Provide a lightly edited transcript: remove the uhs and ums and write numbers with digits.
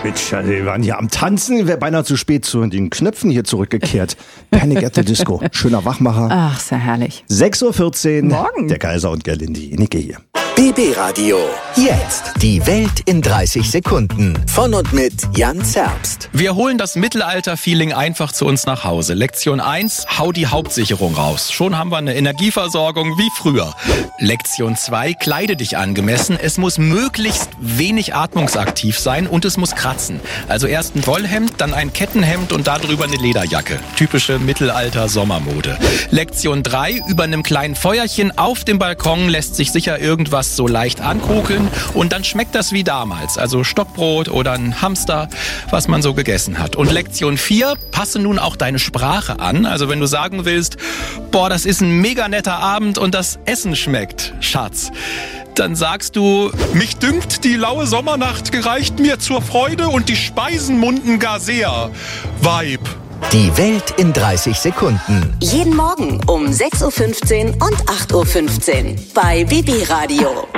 Mensch, wir waren hier am Tanzen, wäre beinahe zu spät zu den Knöpfen hier zurückgekehrt. Panic at the Disco, schöner Wachmacher. Ach, sehr herrlich. 6.14 Uhr, Morgen. Der Kaiser und Gerlinde Jenicke hier. BB Radio. Jetzt die Welt in 30 Sekunden. Von und mit Jan Zerbst. Wir holen das Mittelalter-Feeling einfach zu uns nach Hause. Lektion 1, hau die Hauptsicherung raus. Schon haben wir eine Energieversorgung wie früher. Lektion 2, kleide dich angemessen. Es muss möglichst wenig atmungsaktiv sein und es muss kratzen. Also erst ein Wollhemd, dann ein Kettenhemd und darüber eine Lederjacke. Typische Mittelalter-Sommermode. Lektion 3, über einem kleinen Feuerchen auf dem Balkon lässt sich sicher irgendwas so leicht ankokeln und dann schmeckt das wie damals. Also Stockbrot oder ein Hamster, was man so gegessen hat. Und Lektion 4, passe nun auch deine Sprache an. Also wenn du sagen willst, boah, das ist ein mega netter Abend und das Essen schmeckt, Schatz, dann sagst du, mich dünkt, die laue Sommernacht gereicht mir zur Freude und die Speisen munden gar sehr. Weib. Die Welt in 30 Sekunden. Jeden Morgen um 6.15 Uhr und 8.15 Uhr bei BB Radio.